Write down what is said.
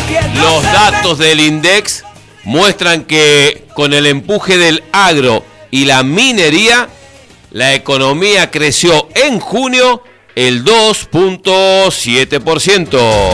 Los datos del INDEX muestran que con el empuje del agro y la minería, la economía creció en junio el 2.7%.